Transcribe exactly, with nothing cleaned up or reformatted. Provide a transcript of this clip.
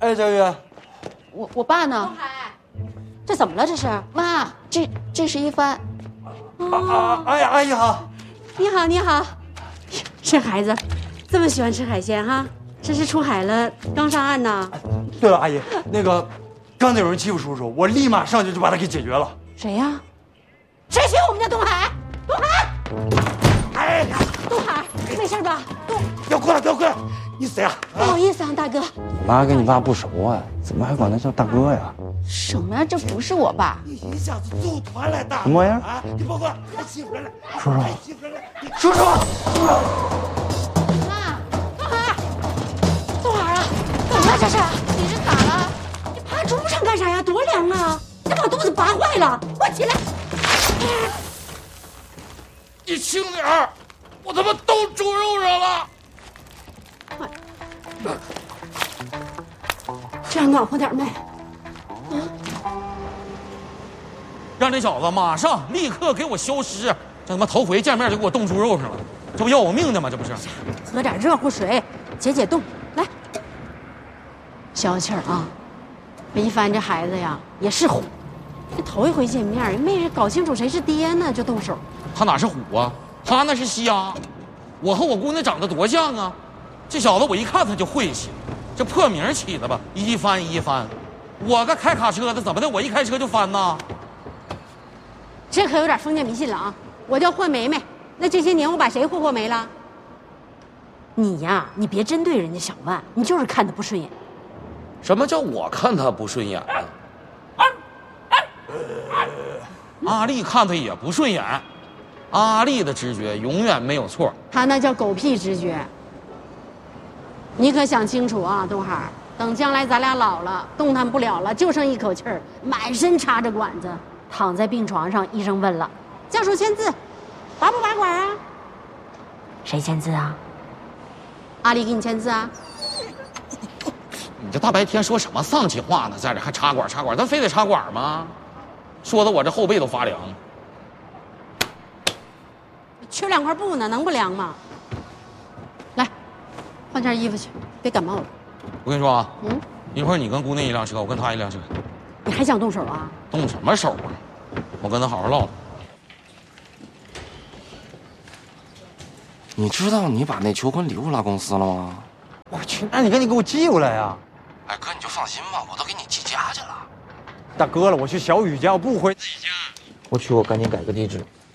哎，小雨， 我我爸呢？东海，这怎么了？这是妈，这这是一帆。 啊啊！哎呀，阿姨好。 你好，你好。这孩子这么喜欢吃海鲜哈？这是出海了，刚上岸呢。 对了，阿姨，那个刚才有人欺负叔叔，我立马上去就把他给解决了。 谁呀？谁欺负我们家东海？东海！ 哎呀， 东海，没事吧？东， 不要过来，不要过来！你谁呀？ 不好意思啊，大哥。 我妈跟你爸不熟啊，怎么还管他叫大哥呀？ 什么呀？这不是我爸。 你一下子组团来打什么玩意儿啊！你别过来，还欺负人来！ 叔叔， 欺负人来！叔叔， 妈，东海，东海啊，怎么了这是？ 你这咋了？ 你趴桌上干啥呀？多凉啊！你把肚子拔坏了，快起来！ 你轻点儿，我他妈冻猪肉上了。 这样暖和点没？ 让这小子马上立刻给我消失！这他妈头回见面就给我冻猪肉上了，这不要我命的吗？这不是？ 喝点热乎水，解解冻。来，消消气儿啊！这一帆这孩子呀，也是虎。这头一回见面，没搞清楚谁是爹呢，就动手。 他哪是虎啊？他那是虾。我和我姑娘长得多像啊！这小子我一看他就晦气，这破名起的吧？一帆一帆，我个开卡车的怎么的？我一开车就翻呐？ 这可有点封建迷信了啊！我叫霍梅梅，那这些年我把谁霍霍没了？你呀，你别针对人家小万，你就是看他不顺眼。 什么叫我看他不顺眼呢？阿丽看他也不顺眼，阿丽的直觉永远没有错。 他那叫狗屁直觉。你可想清楚啊，东海，等将来咱俩老了，动弹不了了，就剩一口气儿，满身插着管子，躺在病床上，医生问了，家属签字，拔不拔管啊？谁签字啊？阿丽给你签字啊？ 你这大白天说什么丧气话呢？在这还插管插管，咱非得插管吗？说的我这后背都发凉。 缺两块布呢，能不凉吗？来，换件衣服去，别感冒了。 我跟你说啊， 嗯， 一会儿你跟姑娘一辆车，我跟她一辆车。 你还想动手啊？ 动什么手啊？我跟她好好唠唠。 你知道你把那求婚礼物拉公司了吗？ 我去，那你赶紧给我寄过来呀！ 哎哥，你就放心吧，我都给你寄家去了。 大哥了，我去小雨家，我不回自己家。 我去，我赶紧改个地址。